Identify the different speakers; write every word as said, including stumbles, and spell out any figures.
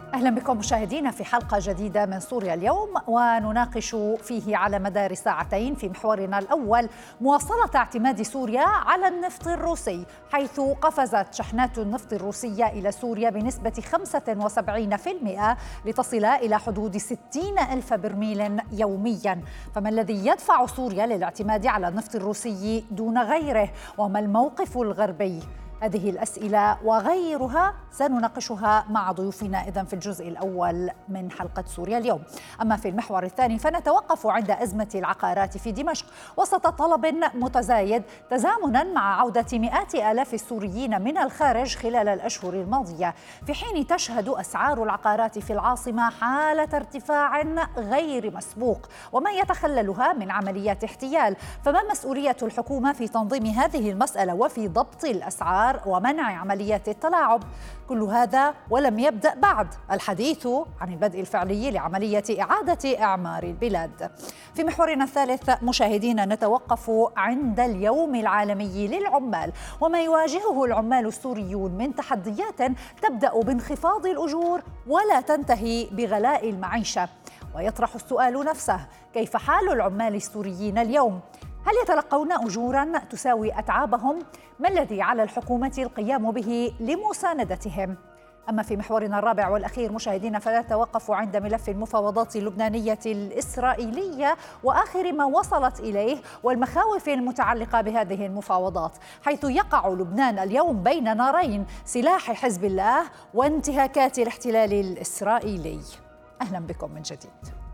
Speaker 1: أهلا بكم مشاهدينا في حلقة جديدة من سوريا اليوم، ونناقش فيه على مدار ساعتين في محورنا الأول مواصلة اعتماد سوريا على النفط الروسي، حيث قفزت شحنات النفط الروسية إلى سوريا بنسبة خمسة وسبعين بالمئة لتصل إلى حدود ستين ألف برميل يوميا. فما الذي يدفع سوريا للاعتماد على النفط الروسي دون غيره؟ وما الموقف الغربي؟ هذه الأسئلة وغيرها سنناقشها مع ضيوفنا إذن في الجزء الأول من حلقة سوريا اليوم. أما في المحور الثاني فنتوقف عند أزمة العقارات في دمشق وسط طلب متزايد تزامنا مع عودة مئات آلاف السوريين من الخارج خلال الأشهر الماضية، في حين تشهد أسعار العقارات في العاصمة حالة ارتفاع غير مسبوق وما يتخللها من عمليات احتيال. فما مسؤولية الحكومة في تنظيم هذه المسألة وفي ضبط الأسعار ومنع عمليات التلاعب؟ كل هذا ولم يبدأ بعد الحديث عن البدء الفعلي لعملية إعادة إعمار البلاد. في محورنا الثالث مشاهدينا نتوقف عند اليوم العالمي للعمال وما يواجهه العمال السوريون من تحديات تبدأ بانخفاض الأجور ولا تنتهي بغلاء المعيشة. ويطرح السؤال نفسه: كيف حال العمال السوريين اليوم؟ هل يتلقون أجوراً تساوي أتعابهم؟ ما الذي على الحكومة القيام به لمساندتهم؟ أما في محورنا الرابع والأخير مشاهدينا فنتوقف عند ملف المفاوضات اللبنانية الإسرائيلية وآخر ما وصلت إليه والمخاوف المتعلقة بهذه المفاوضات، حيث يقع لبنان اليوم بين نارين: سلاح حزب الله وانتهاكات الاحتلال الإسرائيلي. أهلا بكم من جديد.